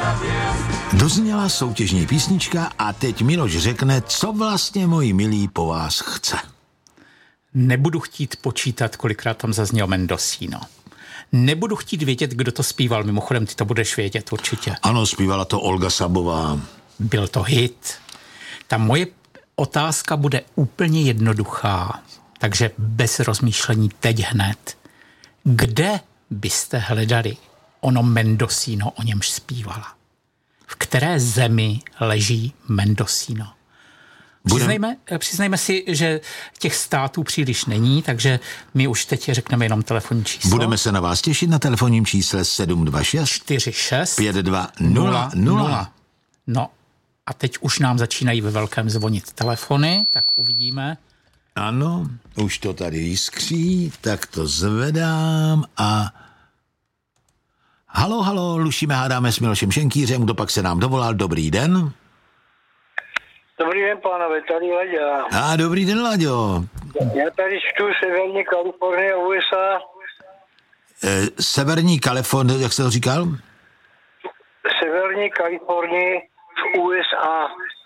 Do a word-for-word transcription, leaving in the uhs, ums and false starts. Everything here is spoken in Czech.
Dozněla soutěžní písnička a teď Miloš řekne, co vlastně moji milí po vás chce. Nebudu chtít počítat, kolikrát tam zazněl Mendocino. Nebudu chtít vědět, kdo to zpíval. Mimochodem, ty to budeš vědět určitě. Ano, zpívala to Olga Sabová. Byl to hit. Ta moje otázka bude úplně jednoduchá, takže bez rozmýšlení teď hned. Kde byste hledali ono Mendocino, o němž zpívala? V které zemi leží Mendocino? Přiznejme, přiznejme si, že těch států příliš není, takže my už teď řekneme jenom telefonní číslo. Budeme se na vás těšit na telefonním čísle sedm dva šest čtyři šest pět dva nula nula. No a teď už nám začínají ve velkém zvonit telefony, tak uvidíme. Ano, už to tady jiskří, tak to zvedám a... Halo, halo, lušíme, hádáme s Milošem Šenkýřem, kdo pak se nám dovolal, dobrý den. Dobrý den, pánové, tady Laďa. A dobrý den, Laďo. Já tady čtu Severní Kalifornie a U S A. E, Severní Kalifornie, jak jsi to říkal? Severní Kalifornie v U S A.